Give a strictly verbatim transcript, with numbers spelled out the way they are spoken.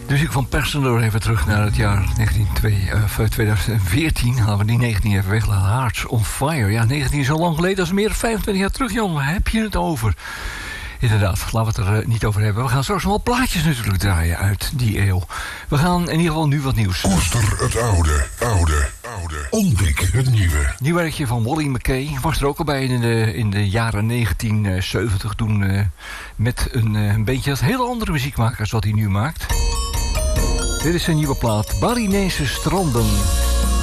De muziek van Personal even terug naar het jaar negentien veertien. Laten we die negentien even weglaten. Hearts on Fire. Ja, negentien is zo lang geleden als meer dan vijfentwintig jaar terug, Jan. Waar heb je het over? Inderdaad, laten we het er uh, niet over hebben. We gaan straks nog wel plaatjes natuurlijk draaien uit die eeuw. We gaan in ieder geval nu wat nieuws. Koester het oude, oude, oude. Ontdek het nieuwe. Nieuw werkje van Wally McKay. Was er ook al bij in de, in de jaren negentien zeventig. Toen uh, met een, uh, een beetje dat hele andere muziek maken als wat hij nu maakt. Dit is zijn nieuwe plaat. Barinese stranden.